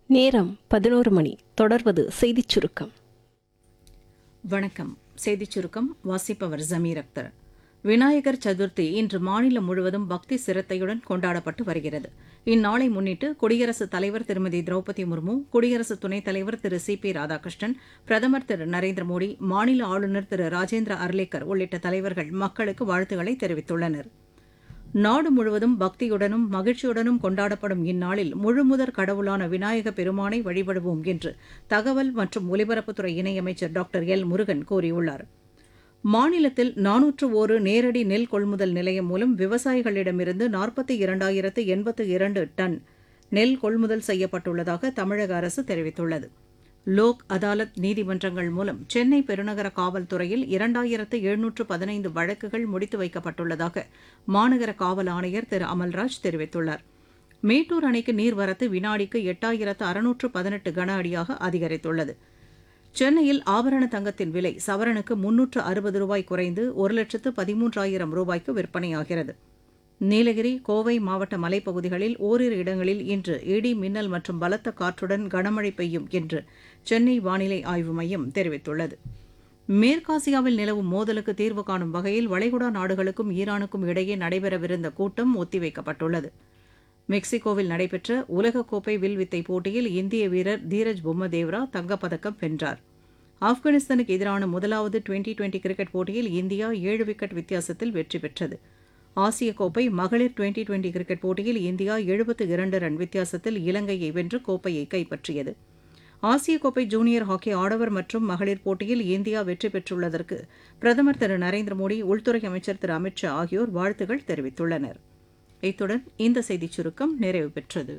நேரம் 11 மணி. தொடர்வது செய்திச் சுருக்கம். வணக்கம். செய்திச் சுருக்கம் வாசிப்பவர் ஜமீர் அக்தர். விநாயகர் சதுர்த்தி இன்று மாநிலம் முழுவதும் பக்தி சிரத்தையுடன் கொண்டாடப்பட்டு வருகிறது. இந்நாளை முன்னிட்டு குடியரசுத் தலைவர் திருமதி திரௌபதி முர்மு, குடியரசு துணைத் தலைவர் திரு சி.பி. ராதாகிருஷ்ணன், பிரதமர் திரு நரேந்திர மோடி, மாநில ஆளுநர் திரு ராஜேந்திர அர்லேக்கர் உள்ளிட்ட தலைவர்கள் மக்களுக்கு வாழ்த்துக்களை தெரிவித்துள்ளனர். நாடு முழுவதும் பக்தியுடனும் மகிழ்ச்சியுடனும் கொண்டாடப்படும் இந்நாளில் முழுமுதற் கடவுளான விநாயக பெருமானை வழிபடுவோம் என்று தகவல் மற்றும் ஒலிபரப்புத்துறை இணையமைச்சர் டாக்டர் எல். முருகன் கூறியுள்ளார். மாநிலத்தில் 401 நேரடி நெல் கொள்முதல் நிலையம் மூலம் விவசாயிகளிடமிருந்து 42,082 டன் நெல் கொள்முதல் செய்யப்பட்டுள்ளதாக தமிழக அரசு தெரிவித்துள்ளது. லோக் அதாலத் நீதிமன்றங்கள் மூலம் சென்னை பெருநகர காவல்துறையில் 2,715 வழக்குகள் முடித்து வைக்கப்பட்டுள்ளதாக மாநகர காவல் ஆணையர் திரு அமல்ராஜ் தெரிவித்துள்ளார். மேட்டூர் அணைக்கு நீர்வரத்து வினாடிக்கு 8,618 கன அடியாக அதிகரித்துள்ளது. சென்னையில் ஆபரண தங்கத்தின் விலை சவரனுக்கு 360 ரூபாய் குறைந்து 1,13,000 ரூபாய்க்கு விற்பனையாகிறது. நீலகிரி, கோவை மாவட்ட மலைப்பகுதிகளில் ஓரிரு இடங்களில் இன்று இடி, மின்னல் மற்றும் பலத்த காற்றுடன் கனமழை பெய்யும் என்று சென்னை வானிலை ஆய்வு மையம் தெரிவித்துள்ளது. மேற்காசியாவில் நிலவும் மோதலுக்கு தீர்வு காணும் வகையில் வளைகுடா நாடுகளுக்கும் ஈரானுக்கும் இடையே நடைபெறவிருந்த கூட்டம் ஒத்திவைக்கப்பட்டுள்ளது. மெக்சிகோவில் நடைபெற்ற உலகக்கோப்பை வில்வித்தை போட்டியில் இந்திய வீரர் தீரஜ் பொம்மதேவரா தங்கப்பதக்கம் வென்றார். ஆப்கானிஸ்தானுக்கு எதிரான முதலாவது டுவெண்டி கிரிக்கெட் போட்டியில் இந்தியா 7 விக்கெட் வித்தியாசத்தில் வெற்றி பெற்றது. ஆசிய கோப்பை மகளிர் டுவெண்டி கிரிக்கெட் போட்டியில் இந்தியா 72 ரன் வித்தியாசத்தில் இலங்கையை வென்று கோப்பையை கைப்பற்றியது. ஆசிய கோப்பை ஜூனியர் ஹாக்கி ஆடவர் மற்றும் மகளிர் போட்டியில் இந்தியா வெற்றி பெற்றுள்ளதற்கு பிரதமர் திரு நரேந்திர மோடி, உள்துறை அமைச்சர் திரு அமித் ஷா ஆகியோர் வாழ்த்துக்கள் தெரிவித்துள்ளனர். இத்துடன் இந்த செய்திச் சுருக்கம் நிறைவு பெற்றது.